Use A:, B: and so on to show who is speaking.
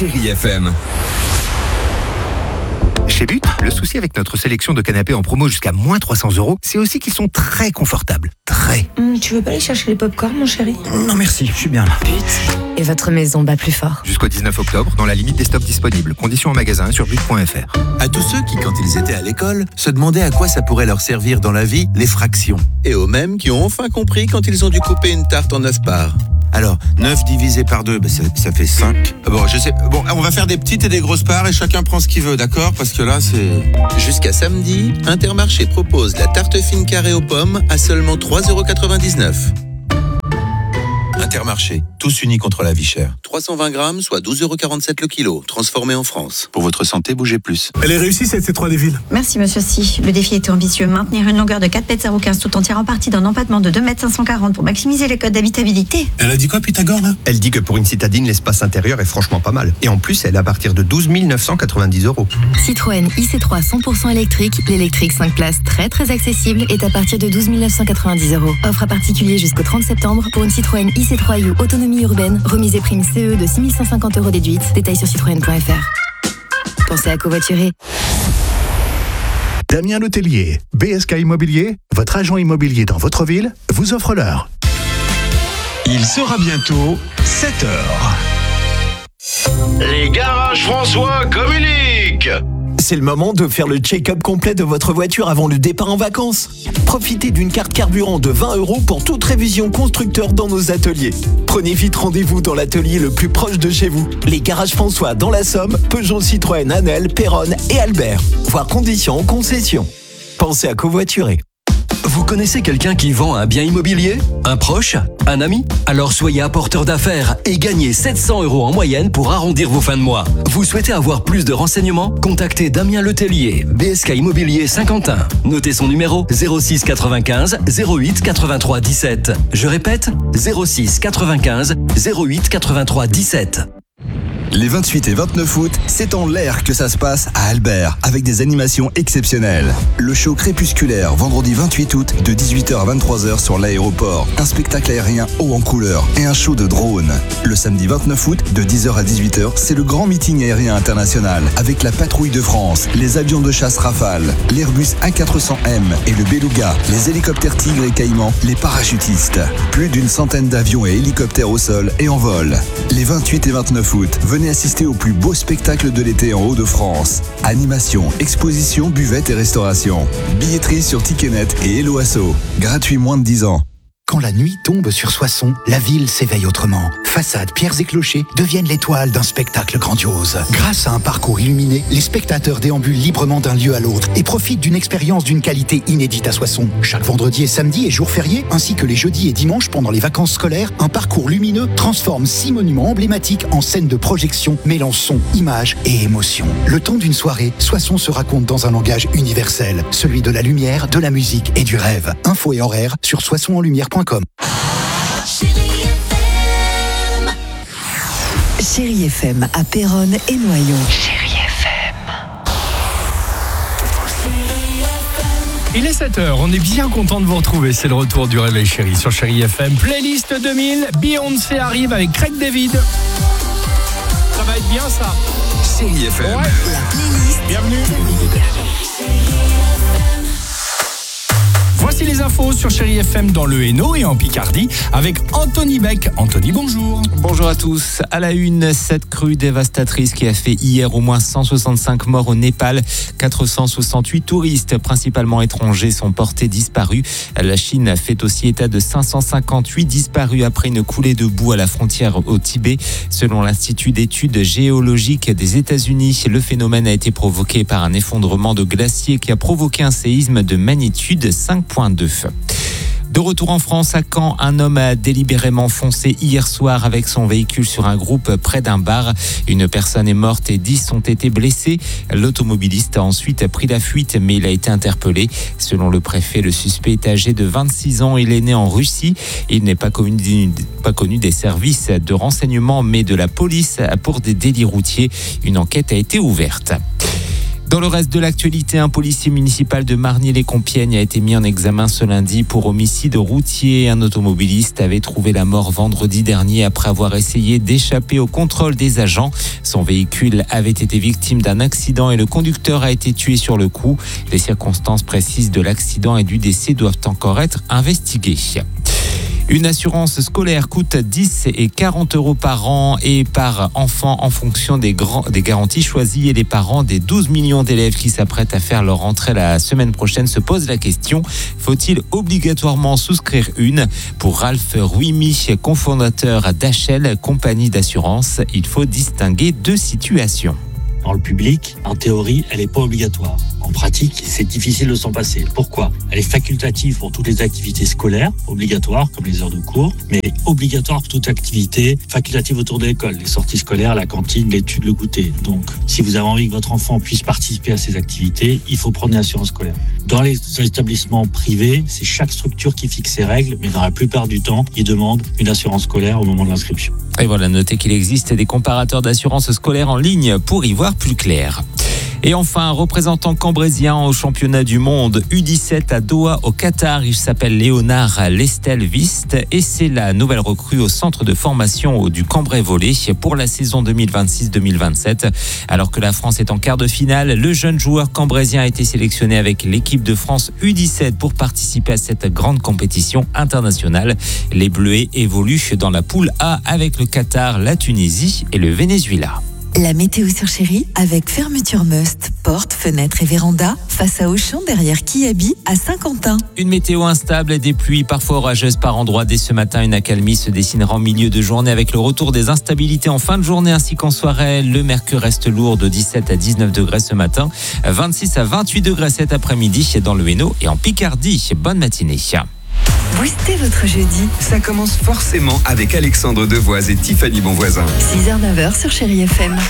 A: Chérie FM.
B: Chez But, le souci avec notre sélection de canapés en promo jusqu'à moins 300 €, c'est aussi qu'ils sont très confortables. Très.
C: Tu veux pas aller chercher les pop-corn, mon chéri?
B: Non merci, je suis bien là.
C: But. Et votre maison bat plus fort.
B: Jusqu'au 19 octobre, dans la limite des stocks disponibles. Conditions en magasin sur but.fr.
D: À tous ceux qui, quand ils étaient à l'école, se demandaient à quoi ça pourrait leur servir dans la vie, les fractions. Et aux mêmes qui ont enfin compris quand ils ont dû couper une tarte en 9 parts. Alors, 9 divisé par 2, ça fait 5. Bon, je sais. Bon, on va faire des petites et des grosses parts et chacun prend ce qu'il veut, d'accord? Parce que là, c'est... Jusqu'à samedi, Intermarché propose la tarte fine carrée aux pommes à seulement 3,99 €. Intermarché, tous unis contre la vie chère. 320 grammes, soit 12,47 € le kilo, transformé en France. Pour votre santé, bougez plus.
E: Elle est réussie cette C3 des villes.
F: Merci monsieur Si. Le défi était ambitieux. Maintenir une longueur de 4,015 m tout en tirant parti d'un empattement de 2,540 m pour maximiser les codes d'habitabilité.
E: Elle a dit quoi Pythagore là?
G: Elle dit que pour une citadine, l'espace intérieur est franchement pas mal. Et en plus, elle est à partir de 12 990 €.
H: Citroën IC3 100% électrique, l'électrique 5 places très accessible est à partir de 12 990 €. Offre à particulier jusqu'au 30 septembre pour une Citroën IC3U autonomie urbaine, remise et prime CE de 6 550 € déduite. Détails sur citroën.fr. Pensez à covoiturer.
I: Damien Letellier, BSK Immobilier, votre agent immobilier dans votre ville, vous offre l'heure.
J: Il sera bientôt 7 h.
K: Les garages François communiquent.
L: C'est le moment de faire le check-up complet de votre voiture avant le départ en vacances. Profitez d'une carte carburant de 20 € pour toute révision constructeur dans nos ateliers. Prenez vite rendez-vous dans l'atelier le plus proche de chez vous. Les garages François dans la Somme, Peugeot, Citroën, Anel, Péronne et Albert. Voir conditions en concession. Pensez à covoiturer.
M: Vous connaissez quelqu'un qui vend un bien immobilier? Un proche? Un ami? Alors soyez apporteur d'affaires et gagnez 700 € en moyenne pour arrondir vos fins de mois. Vous souhaitez avoir plus de renseignements? Contactez Damien Letellier, BSK Immobilier Saint-Quentin. Notez son numéro 06 95 08 83 17. Je répète, 06 95 08 83 17.
N: Les 28 et 29 août, c'est en l'air que ça se passe à Albert, avec des animations exceptionnelles. Le show crépusculaire, vendredi 28 août, de 18h à 23h sur l'aéroport. Un spectacle aérien haut en couleur et un show de drone. Le samedi 29 août, de 10h à 18h, c'est le grand meeting aérien international, avec la patrouille de France, les avions de chasse Rafale, l'Airbus A400M et le Beluga, les hélicoptères Tigre et Caïman, les parachutistes. Plus d'une centaine d'avions et hélicoptères au sol et en vol. Les 28 et 29 août, venez assister au plus beau spectacle de l'été en Hauts-de-France. Animation, exposition, buvette et restauration. Billetterie sur Ticketnet et Hello Asso. Gratuit moins de 10 ans.
O: Quand la nuit tombe sur Soissons, la ville s'éveille autrement. Façades, pierres et clochers deviennent l'étoile d'un spectacle grandiose. Grâce à un parcours illuminé, les spectateurs déambulent librement d'un lieu à l'autre et profitent d'une expérience d'une qualité inédite à Soissons. Chaque vendredi et samedi et jours fériés, ainsi que les jeudis et dimanches pendant les vacances scolaires, un parcours lumineux transforme 6 monuments emblématiques en scènes de projection mêlant son, images et émotion. Le temps d'une soirée, Soissons se raconte dans un langage universel, celui de la lumière, de la musique et du rêve. Infos et horaires sur soissonenlumière.com.
P: Chérie FM à Péronne et Noyon.
C: Chérie FM.
Q: Il est 7 h, on est bien content de vous retrouver. C'est le retour du Réveil Chérie sur Chérie FM. Playlist 2000, Beyoncé arrive avec Craig David. Ça va être bien ça.
A: Chérie FM.
Q: Ouais.
P: La playlist.
Q: Bienvenue. Voici les infos sur Chérie FM dans le Hainaut et en Picardie avec Anthony Beck. Anthony, bonjour.
R: Bonjour à tous. À la une, cette crue dévastatrice qui a fait hier au moins 165 morts au Népal. 468 touristes, principalement étrangers, sont portés disparus. La Chine fait aussi état de 558 disparus après une coulée de boue à la frontière au Tibet. Selon l'Institut d'études géologiques des États-Unis, le phénomène a été provoqué par un effondrement de glacier qui a provoqué un séisme de magnitude 5.2. De retour en France, à Caen, un homme a délibérément foncé hier soir avec son véhicule sur un groupe près d'un bar. Une personne est morte et 10 ont été blessés. L'automobiliste a ensuite pris la fuite, mais il a été interpellé. Selon le préfet, le suspect est âgé de 26 ans. Il est né en Russie. Il n'est pas connu des services de renseignement, mais de la police pour des délits routiers. Une enquête a été ouverte. Dans le reste de l'actualité, un policier municipal de Margny-les-Compiègnes a été mis en examen ce lundi pour homicide routier. Un automobiliste avait trouvé la mort vendredi dernier après avoir essayé d'échapper au contrôle des agents. Son véhicule avait été victime d'un accident et le conducteur a été tué sur le coup. Les circonstances précises de l'accident et du décès doivent encore être investiguées. Une assurance scolaire coûte 10 et 40 euros par an et par enfant en fonction des garanties choisies. Et les parents des 12 millions d'élèves qui s'apprêtent à faire leur rentrée la semaine prochaine se posent la question, faut-il obligatoirement souscrire une ? Pour Ralph Ruimi, cofondateur d'HL, compagnie d'assurance, il faut distinguer deux situations.
A: Dans le public, en théorie, elle n'est pas obligatoire. En pratique, c'est difficile de s'en passer. Pourquoi ? Elle est facultative pour toutes les activités scolaires, obligatoires comme les heures de cours, mais obligatoire pour toute activité facultative autour de l'école, les sorties scolaires, la cantine, l'étude, le goûter. Donc, si vous avez envie que votre enfant puisse participer à ces activités, il faut prendre une assurance scolaire. Dans les établissements privés, c'est chaque structure qui fixe ses règles, mais dans la plupart du temps, ils demandent une assurance scolaire au moment de l'inscription.
R: Et voilà, notez qu'il existe des comparateurs d'assurance scolaire en ligne pour y voir plus clair. Et enfin, un représentant cambrésien au championnat du monde U17 à Doha au Qatar. Il s'appelle Léonard Lestelvist et c'est la nouvelle recrue au centre de formation du Cambrai Volley pour la saison 2026-2027. Alors que la France est en quart de finale, le jeune joueur cambrésien a été sélectionné avec l'équipe de France U17 pour participer à cette grande compétition internationale. Les Bleuets évoluent dans la poule A avec le Qatar, la Tunisie et le Venezuela.
P: La météo sur Chérie avec Fermeture Must, porte, fenêtre et véranda, face à Auchan derrière Kiabi à Saint-Quentin.
R: Une météo instable et des pluies parfois orageuses par endroits. Dès ce matin, une accalmie se dessinera en milieu de journée avec le retour des instabilités en fin de journée ainsi qu'en soirée. Le mercure reste lourd de 17 à 19 degrés ce matin, 26 à 28 degrés cet après-midi dans le Hainaut et en Picardie. Bonne matinée.
P: Boostez votre jeudi.
S: Ça commence forcément avec Alexandre Devoise et Tiffany Bonvoisin.
P: 6h-9h sur Chérie FM.